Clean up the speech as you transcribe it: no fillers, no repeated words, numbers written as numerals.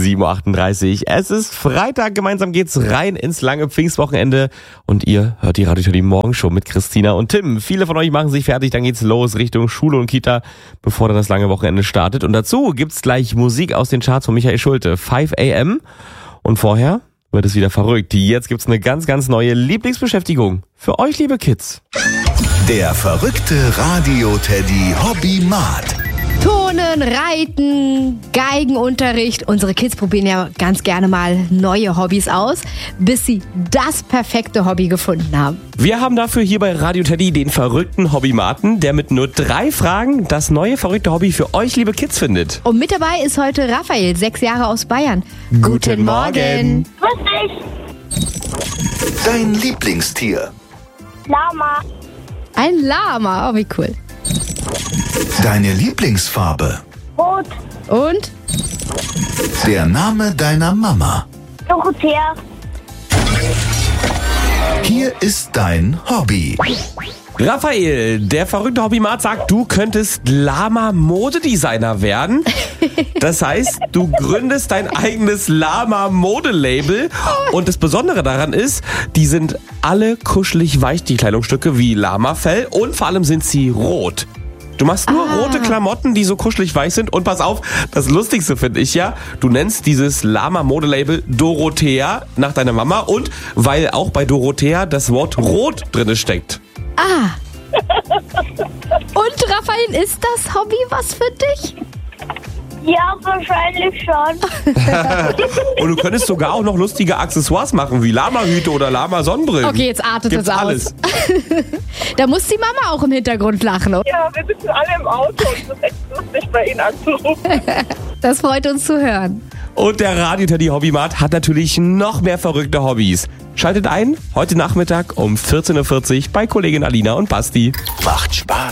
7.38 Uhr. Es ist Freitag, gemeinsam geht's rein ins lange Pfingstwochenende und ihr hört die Radio Teddy Morgenshow mit Christina und Tim. Viele von euch machen sich fertig, dann geht's los Richtung Schule und Kita, bevor dann das lange Wochenende startet. Und dazu gibt's gleich Musik aus den Charts von Michael Schulte, 5 AM. Und vorher wird es wieder verrückt. Jetzt gibt's eine ganz, ganz neue Lieblingsbeschäftigung für euch, liebe Kids. Der verrückte Radio-Teddy Hobby-Mat. Turnen, Reiten, Geigenunterricht. Unsere Kids probieren ja ganz gerne mal neue Hobbys aus, bis sie das perfekte Hobby gefunden haben. Wir haben dafür hier bei Radio Teddy den verrückten Hobbymaten, der mit nur 3 Fragen das neue verrückte Hobby für euch, liebe Kids, findet. Und mit dabei ist heute Raphael, 6 Jahre aus Bayern. Guten Morgen. Grüß dich. Dein Lieblingstier. Lama. Ein Lama, oh wie cool. Deine Lieblingsfarbe. Rot. Und? Der Name deiner Mama. Dorothea. Hier ist dein Hobby. Raphael, der verrückte Hobbymat sagt, du könntest Lama-Modedesigner werden. Das heißt, du gründest dein eigenes Lama-Modelabel. Und das Besondere daran ist, die sind alle kuschelig weich, die Kleidungsstücke, wie Lamafell. Und vor allem sind sie rot. Du machst nur rote Klamotten, die so kuschelig weich sind. Und pass auf, das Lustigste finde ich ja, du nennst dieses Lama-Modelabel Dorothea nach deiner Mama. Und weil auch bei Dorothea das Wort rot drin steckt. Und Raphael, ist das Hobby was für dich? Ja, wahrscheinlich schon. Und du könntest sogar auch noch lustige Accessoires machen, wie Lama-Hüte oder Lama-Sonnenbrillen. Okay, jetzt artet Gibt's es aus. alles. Da muss die Mama auch im Hintergrund lachen. Oder? Ja, wir sitzen alle im Auto und es ist echt lustig, bei Ihnen anzurufen. Das freut uns zu hören. Und der Radio Teddy Hobbymat hat natürlich noch mehr verrückte Hobbys. Schaltet ein, heute Nachmittag um 14.40 Uhr bei Kollegin Alina und Basti. Macht Spaß.